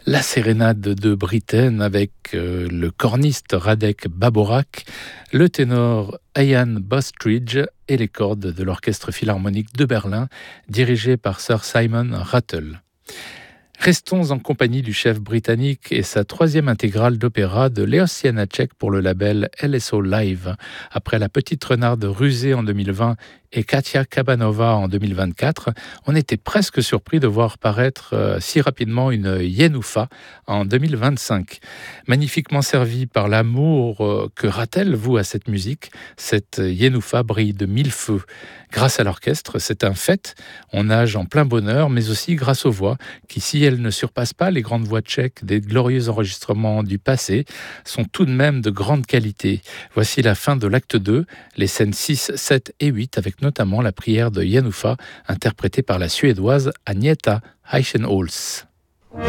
La sérénade de Britten avec le corniste Radek Baborak, le ténor Ian Bostridge et les cordes de l'Orchestre philharmonique de Berlin, dirigé par Sir Simon Rattle. Restons en compagnie du chef britannique et sa troisième intégrale d'opéra de Leos Janáček pour le label LSO Live. Après La Petite Renarde rusée en 2020 et Katia Kabanova en 2024, on était presque surpris de voir paraître si rapidement une Yenoufa en 2025. Magnifiquement servie par l'amour que Rattle voue à cette musique, cette Yenoufa brille de mille feux. Grâce à l'orchestre, c'est un fait, on nage en plein bonheur, mais aussi grâce aux voix, qui, si elles ne surpassent pas les grandes voix tchèques des glorieux enregistrements du passé, sont tout de même de grande qualité. Voici la fin de l'acte 2, les scènes 6, 7 et 8, avec notamment la prière de Yenoufa, interprétée par la Suédoise Agneta Eichenholz.